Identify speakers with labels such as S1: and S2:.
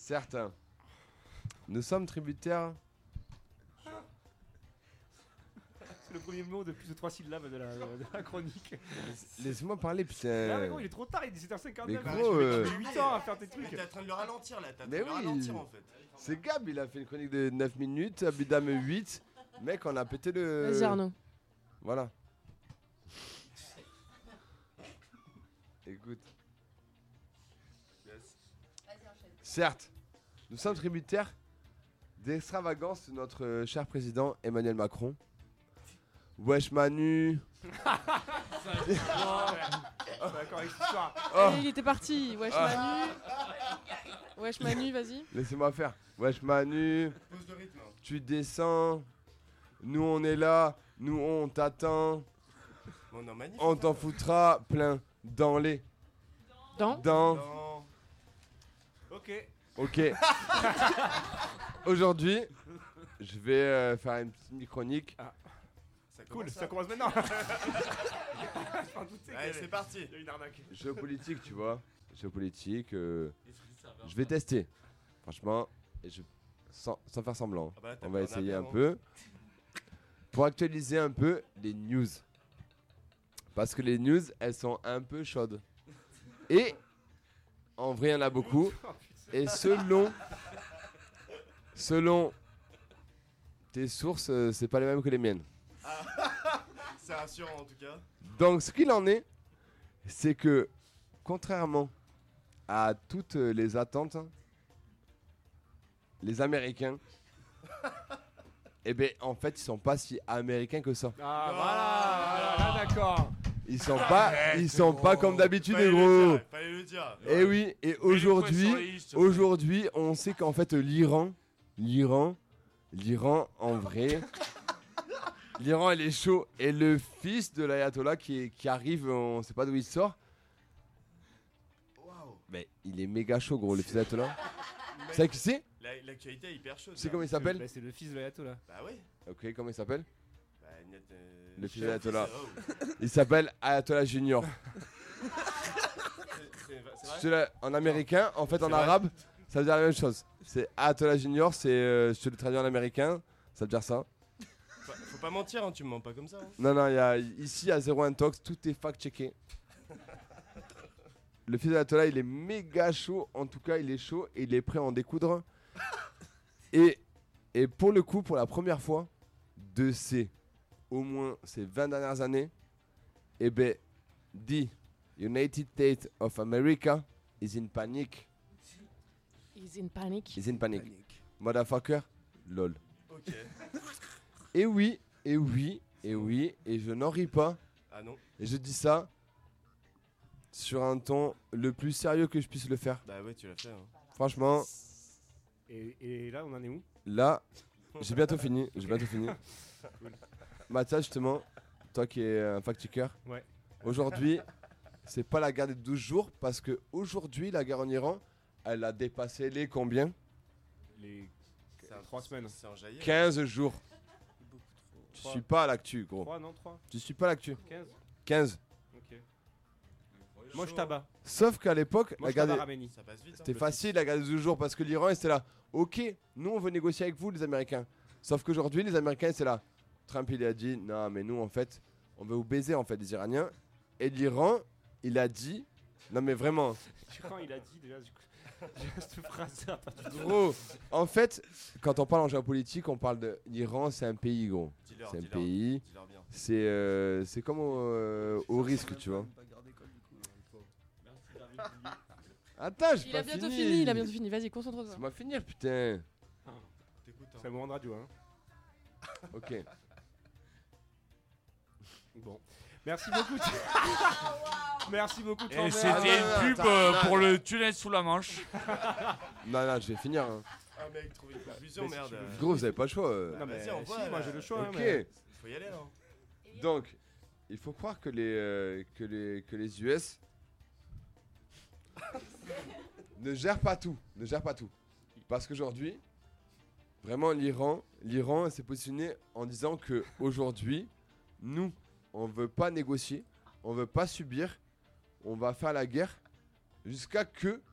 S1: Certains. Nous sommes tributaires.
S2: C'est le premier mot de plus de 3 syllabes de la chronique.
S1: Laisse-moi parler,
S2: Ah
S1: putain.
S2: mais gros, il est trop tard, il est 17h59.
S1: Mais
S2: là.
S1: gros,
S2: Tu mets 8 ans à faire tes trucs.
S3: T'es en train de le ralentir là, t'es en train
S1: Mais
S3: de le
S1: oui.
S3: ralentir en fait.
S1: C'est Gab, il a fait une chronique de 9 minutes, Abidam 8. Mec, on a pété le.
S4: Vas-y Arnaud.
S1: Voilà. Écoute. Certes, nous sommes tributaires d'extravagance de notre cher président Emmanuel Macron. Wesh Manu.
S2: D'accord, avec cette histoire.
S1: Oh,
S4: Allez, il était parti. Wesh Manu. Wesh Manu, vas-y.
S1: laissez-moi faire. Wesh Manu,
S3: Pause de rythme.
S1: tu descends. Nous on est là, nous on t'attend.
S3: Bon, non, magnifique.
S1: On t'en foutra plein dans les.
S4: Dans.
S3: Non.
S2: Ok.
S1: Ok. Aujourd'hui, je vais faire une petite micronique.
S3: Ça
S2: Cool,
S3: commence
S2: ça commence maintenant.
S3: Allez, c'est parti.
S2: Il y a une arnaque.
S1: Géopolitique, tu vois. Géopolitique. Je vais tester. Franchement, et sans faire semblant.
S3: Ah bah, t'as
S1: On va
S3: pas
S1: essayer un
S3: avion,
S1: peu. Pour actualiser un peu les news. Parce que les news, elles sont un peu chaudes. Et en vrai, il y en a beaucoup. Et selon tes sources, c'est pas les mêmes que les miennes.
S3: C'est rassurant en tout cas.
S1: Donc, ce qu'il en est, c'est que, contrairement à toutes les attentes, les Américains, eh ben, en fait, ils sont pas si américains que ça.
S2: Ah voilà, là, d'accord.
S1: Ils sont pas comme d'habitude, les
S3: Fallait
S1: gros.
S3: le dire, fallait le dire.
S1: Et oui, et aujourd'hui, on sait qu'en fait, l'Iran, en vrai, l'Iran, il est chaud. Et le fils de l'ayatollah qui arrive, on sait pas d'où il sort.
S3: Waouh.
S1: Mais il est méga chaud, gros, le fils de l'ayatollah. Tu sais qui c'est?
S3: L'actualité est hyper chaude.
S1: Tu sais
S3: là.
S1: comment il s'appelle?
S2: Bah, c'est le fils de l'ayatollah.
S3: Bah oui.
S1: Ok, comment il s'appelle?
S3: Bah,
S1: Le fils
S3: chef,
S1: d'Ayatollah.
S3: c'est- oh.
S1: Il s'appelle Ayatollah Junior.
S3: C'est vrai.
S1: En américain, en fait, en
S3: vrai.
S1: arabe, ça veut dire la même chose. C'est Ayatollah Junior, c'est. Je te le traduis en américain, ça veut dire ça.
S3: Faut pas mentir, hein, tu me mens pas comme ça. Hein.
S1: Non, ici, à 01 Talks, tout est fact-checké. Le fils d'Ayatollah, il est méga chaud. En tout cas, il est chaud et il est prêt à en découdre. Et pour le coup, pour la première fois de au moins ces 20 dernières années, eh ben, the United States of America is in panic.
S4: He's in panic.
S1: Is in panic. Motherfucker, lol.
S3: Ok.
S1: Et oui, et je n'en ris pas.
S3: Ah non.
S1: Et je dis ça sur un ton le plus sérieux que je puisse le faire.
S3: Bah ouais, tu l'as fait. Hein.
S1: Franchement,
S2: Et là, on en est où?
S1: là, j'ai bientôt fini. Mathias, justement, toi qui es un fact-checker,
S2: Ouais.
S1: aujourd'hui, c'est pas la guerre des 12 jours parce que aujourd'hui, la guerre en Iran, elle a dépassé les combien?
S2: Les
S3: C'est un-
S2: 3 semaines.
S3: C'est en jaillet.
S1: 15 jours.
S3: Beaucoup trop.
S1: Tu suis pas à l'actu, gros.
S2: 3, non, 3.
S1: Tu suis pas à l'actu.
S2: 15.
S1: 15.
S2: Ok. Moi, je tabac.
S1: Sauf qu'à l'époque,
S2: Moi,
S1: la
S2: je
S1: guerre
S2: tabac
S1: des...
S2: Arménie.
S3: Ça passe vite.
S1: C'était
S3: hein.
S1: facile la guerre des 12 jours parce que l'Iran était là. Ok, nous on veut négocier avec vous les Américains. Sauf qu'aujourd'hui les Américains c'est là. Trump il a dit non mais nous en fait on veut vous baiser en fait les Iraniens. Et l'Iran il a dit non mais vraiment
S2: Quand il a dit déjà, du coup, cette phrase là, pas du tout.
S1: gros. En fait quand on parle en géopolitique on parle de l'Iran c'est un pays gros.
S3: Dis-leur,
S1: C'est un
S3: dis-leur.
S1: pays.
S3: Dis-leur bien.
S1: C'est comme au risque tu vois. Attends j'ai
S4: Il
S1: pas
S4: a bientôt
S1: fini.
S4: fini, il a bientôt fini. Vas-y, concentre-toi.
S1: Laisse-moi finir putain.
S3: T'écoutes.
S2: C'est un moment de radio, hein.
S1: Ok.
S2: Bon. Merci beaucoup. Merci beaucoup,
S5: Et
S2: Torben.
S5: c'était
S1: non,
S5: une pub
S1: attends.
S5: pour le tunnel sous la Manche.
S1: Non je vais finir. Hein.
S3: Ah mec, trouve une conclusion,
S2: Mais si
S3: merde.
S2: tu veux-
S1: Gros vous avez pas le choix.
S2: Non, mais
S3: Vas-y, on
S2: si,
S3: voit,
S2: moi
S3: là.
S2: j'ai le choix. hein,
S1: Ok.
S2: mais-
S3: Faut y aller là.
S1: Donc, il faut croire que les US ne gèrent pas tout, Parce qu'aujourd'hui, vraiment l'Iran s'est positionné en disant que aujourd'hui, nous, on veut pas négocier, on veut pas subir, on va faire la guerre jusqu'à que